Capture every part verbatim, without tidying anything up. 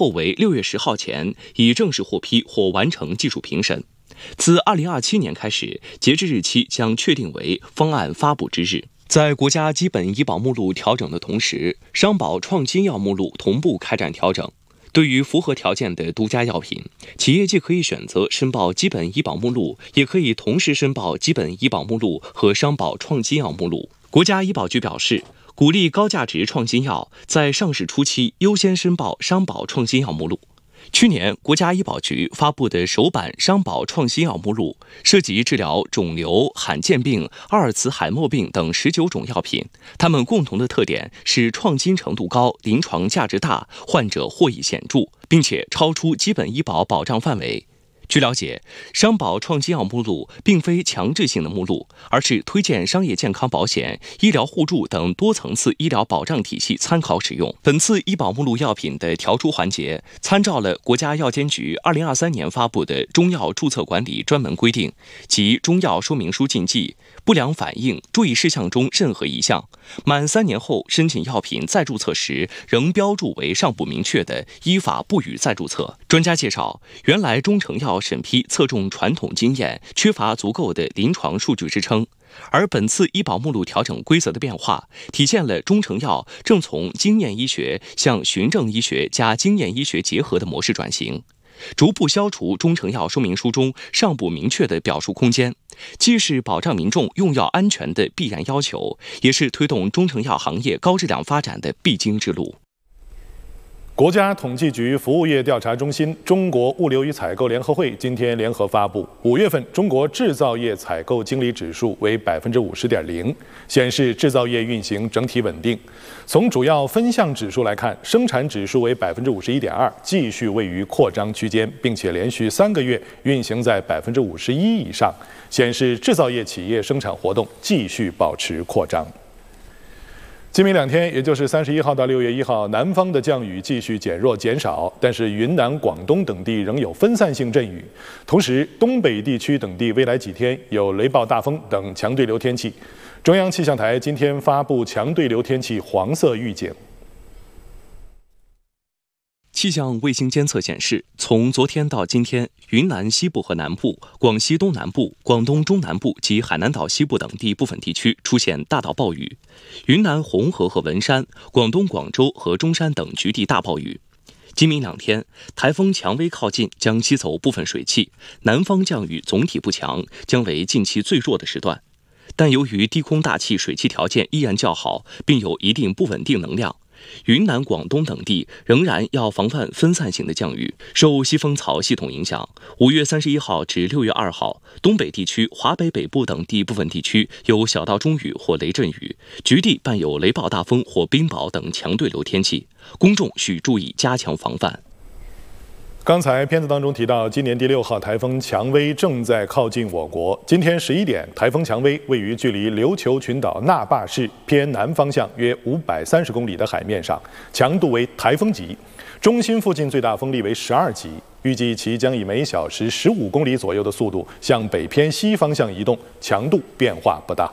后为六月十号前已正式获批或完成技术评审。自二零二七年开始，截至日期将确定为方案发布之日。在国家基本医保目录调整的同时，商保创新药目录同步开展调整。对于符合条件的独家药品，企业既可以选择申报基本医保目录，也可以同时申报基本医保目录和商保创新药目录。国家医保局表示，鼓励高价值创新药在上市初期优先申报商保创新药目录。去年，国家医保局发布的首版商保创新药目录涉及治疗肿瘤、罕见病、阿尔茨海默病等十九种药品，它们共同的特点是创新程度高、临床价值大、患者获益显著，并且超出基本医保保障范围。据了解，商保创新药目录并非强制性的目录，而是推荐商业健康保险、医疗互助等多层次医疗保障体系参考使用。本次医保目录药品的调出环节，参照了国家药监局二零二三年发布的中药注册管理专门规定及中药说明书禁忌、不良反应注意事项中任何一项，满三年后申请药品再注册时仍标注为尚不明确的，依法不予再注册。专家介绍，原来中成药审批侧重传统经验，缺乏足够的临床数据支撑，而本次医保目录调整规则的变化，体现了中成药正从经验医学向循证医学加经验医学结合的模式转型，逐步消除中成药说明书中尚不明确的表述空间，既是保障民众用药安全的必然要求，也是推动中成药行业高质量发展的必经之路。 国家统计局服务业调查中心、中国物流与采购联合会今天联合发布，五月份中国制造业采购经理指数为百分之五十点零，显示制造业运行整体稳定。从主要分项指数来看，生产指数为百分之五十一点二，继续位于扩张区间，并且连续三个月运行在百分之五十一以上，显示制造业企业生产活动继续保持扩张。今明两天，也就是三十一号到六月一号，南方的降雨继续减弱减少，但是云南、广东等地仍有分散性阵雨。同时，东北地区等地未来几天有雷暴大风等强对流天气。中央气象台今天发布强对流天气黄色预警。 气象卫星监测显示，从昨天到今天，云南西部和南部、广西东南部、广东中南部及海南岛西部等地部分地区出现大到暴雨，云南红河和文山、广东广州和中山等局地大暴雨。今明两天，台风蔷薇靠近，将吸走部分水汽，南方降雨总体不强，将为近期最弱的时段。但由于低空大气水汽条件依然较好，并有一定不稳定能量，云南、广东等地仍然要防范分散性的降雨。受西风槽系统影响，五月三十一号至六月二号，东北地区、华北北部等地部分地区有小到中雨或雷阵雨，局地伴有雷暴大风或冰雹等强对流天气，公众需注意加强防范。 刚才片子当中提到，今年第六号台风蔷薇正在靠近我国。今天十一点，台风蔷薇位于距离琉球群岛那霸市偏南方向约五百三十公里的海面上，强度为台风级，中心附近最大风力为十二级。预计其将以每小时十五公里左右的速度向北偏西方向移动，强度变化不大。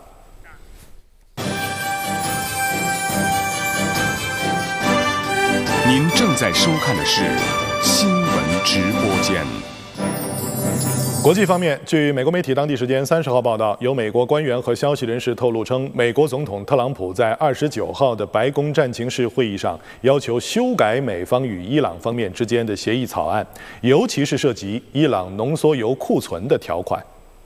您正在收看的是新闻直播间。 国际方面，据美国媒体当地时间三十号报道，有美国官员和消息人士透露称，美国总统特朗普在二十九号的白宫战情室会议上，要求修改美方与伊朗方面之间的协议草案，尤其是涉及伊朗浓缩铀库存的条款。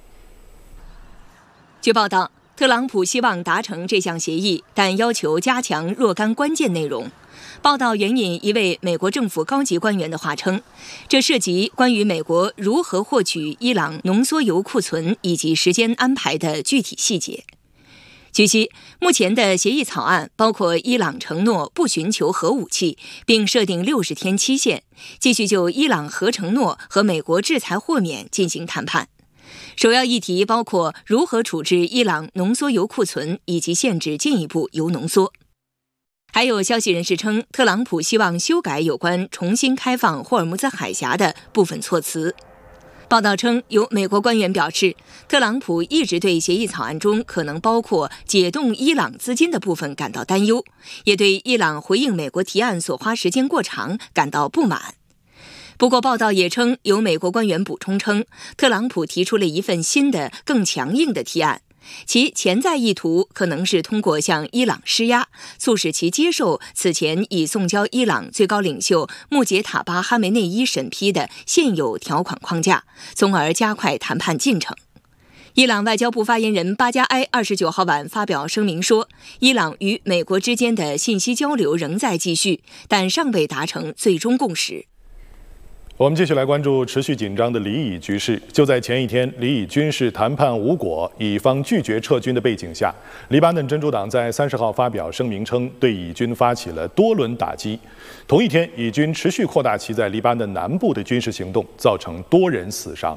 据报道，特朗普希望达成这项协议，但要求加强若干关键内容。报道援引一位美国政府高级官员的话称，这涉及关于美国如何获取伊朗浓缩铀库存以及时间安排的具体细节。据悉，目前的协议草案包括伊朗承诺不寻求核武器，并设定六十天期限，继续就伊朗核承诺和美国制裁豁免进行谈判。首要议题包括如何处置伊朗浓缩铀库存以及限制进一步铀浓缩。还有消息人士称，特朗普希望修改有关重新开放霍尔木兹海峡的部分措辞。 报道称，有美国官员表示，特朗普一直对协议草案中可能包括解冻伊朗资金的部分感到担忧，也对伊朗回应美国提案所花时间过长感到不满。不过，报道也称，有美国官员补充称，特朗普提出了一份新的、更强硬的提案，其潜在意图可能是通过向伊朗施压，促使其接受此前已送交伊朗最高领袖穆杰塔巴·哈梅内伊审批的现有条款框架，从而加快谈判进程。伊朗外交部发言人巴加埃二十九号晚发表声明说，伊朗与美国之间的信息交流仍在继续，但尚未达成最终共识。 我们继续来关注持续紧张的黎以局势。就在前一天，黎以军事谈判无果，以方拒绝撤军的背景下，黎巴嫩真主党在三十号发表声明称，对以军发起了多轮打击。同一天，以军持续扩大其在黎巴嫩南部的军事行动，造成多人死伤。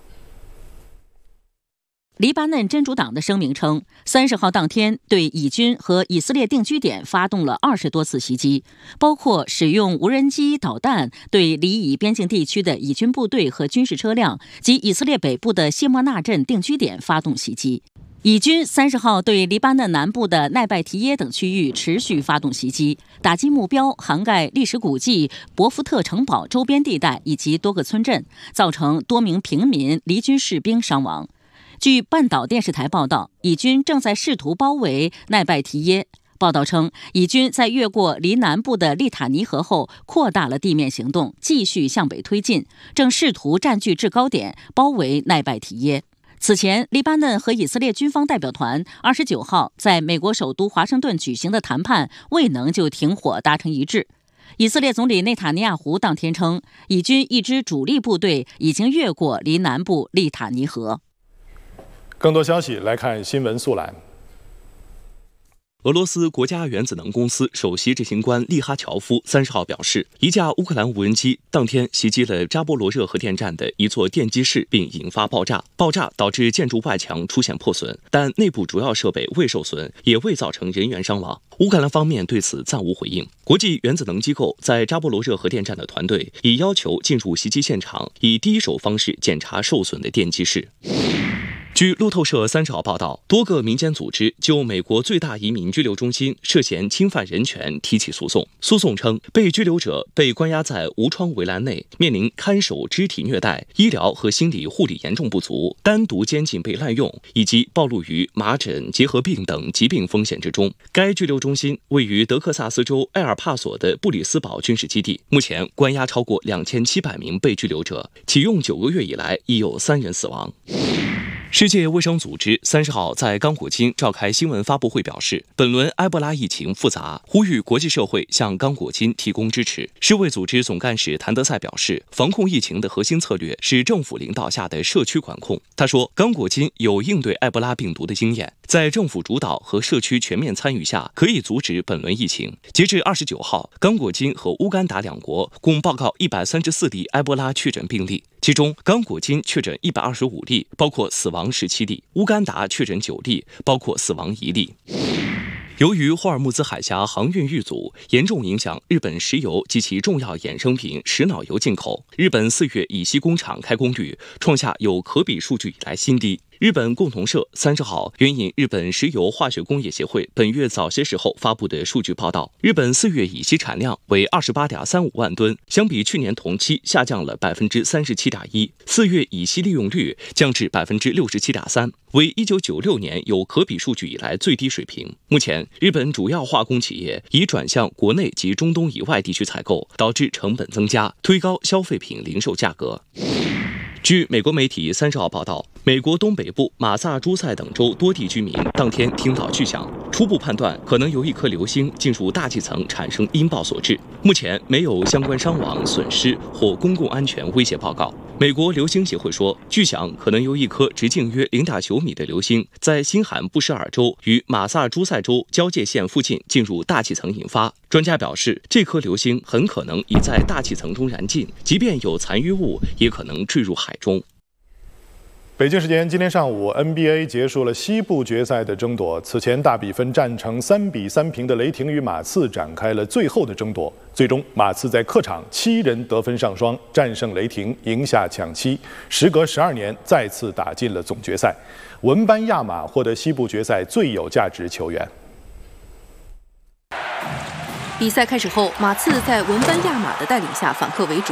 黎巴嫩真主党的声明称，三十号当天对以军和以色列定居点发动了二十多次袭击，包括使用无人机、导弹对黎以边境地区的以军部队和军事车辆及以色列北部的谢莫纳镇定居点发动袭击。以军三十号对黎巴嫩南部的奈拜提耶等区域持续发动袭击，打击目标涵盖历史古迹博福特城堡周边地带以及多个村镇，造成多名平民、黎军士兵伤亡。据半岛电视台报道，以军正在试图包围奈拜提耶。报道称，以军在越过离南部的利塔尼河后，扩大了地面行动，继续向北推进，正试图占据制高点，包围奈拜提耶。此前，黎巴嫩和以色列军方代表团二十九号在美国首都华盛顿举行的谈判未能就停火达成一致。以色列总理内塔尼亚胡当天称，以军一支主力部队已经越过离南部利塔尼河。 更多消息来看新闻速览。 俄罗斯国家原子能公司首席执行官利哈乔夫三十号表示，一架乌克兰无人机当天袭击了扎波罗热核电站的一座电机室，并引发爆炸。爆炸导致建筑外墙出现破损，但内部主要设备未受损，也未造成人员伤亡。乌克兰方面对此暂无回应。国际原子能机构在扎波罗热核电站的团队已要求进入袭击现场，以第一手方式检查受损的电机室。据路透社三十号报道，多个民间组织就美国最大移民拘留中心涉嫌侵犯人权提起诉讼。诉讼称，被拘留者被关押在无窗围栏内，面临看守、肢体虐待、医疗和心理护理严重不足、单独监禁被滥用，以及暴露于麻疹、结核病等疾病风险之中。该拘留中心位于德克萨斯州埃尔帕索的布里斯堡军事基地，目前关押超过两千七百名被拘留者，启用九个月以来已有三人死亡。世界卫生组织三十号在刚果金召开新闻发布会，表示本轮埃博拉疫情复杂，呼吁国际社会向刚果金提供支持。世卫组织总干事谭德赛表示，防控疫情的核心策略是政府领导下的社区管控。他说，刚果金有应对埃博拉病毒的经验，在政府主导和社区全面参与下，可以阻止本轮疫情。截至二十九号，刚果金和乌干达两国共报告一百三十四例埃博拉确诊病例，其中刚果金确诊一百二十五例，包括死亡十七例；乌干达确诊九例，包括死亡一例。由于霍尔木兹海峡航运遇阻，严重影响日本石油及其重要衍生品石脑油进口，日本四月乙烯工厂开工率创下有可比数据以来新低。日本共同社三十号援引日本石油化学工业协会本月早些时候发布的数据报道，日本四月乙烯产量为二十八点三五万吨，相比去年同期下降了百分之三十七点一，四月乙烯利用率降至百分之六十七点三，为一九九六年有可比数据以来最低水平。目前，日本主要化工企业已转向国内及中东以外地区采购，导致成本增加，推高消费品零售价格。据美国媒体三十号报道，美国东北部马萨诸塞等州多地居民当天听到巨响，初步判断可能由一颗流星进入大气层产生音爆所致。目前没有相关伤亡、损失或公共安全威胁报告。美国流星协会说，巨响可能由一颗直径约 零点九米的流星在新罕布什尔州与马萨诸塞州交界线附近进入大气层引发。专家表示，这颗流星很可能已在大气层中燃尽，即便有残余物，也可能坠入海中。 北京时间今天上午 ，N B A 结束了西部决赛的争夺。此前大比分战成三比三平的雷霆与马刺展开了最后的争夺。最终，马刺在客场七人得分上双，战胜雷霆，赢下抢七，时隔十二年再次打进了总决赛。文班亚马获得西部决赛最有价值球员。 比赛开始后，马刺在文班亚马的带领下反客为主。